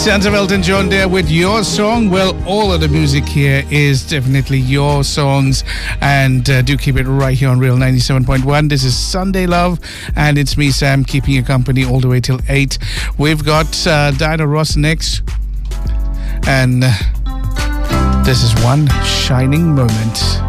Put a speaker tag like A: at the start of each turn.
A: Sounds of Elton John there with Your Song. Well, all of the music here is definitely your songs, and do keep it right here on Real 97.1. This is Sunday Love, and it's me, Sam, keeping you company all the way till 8. We've got Diana Ross next, and this is One Shining Moment.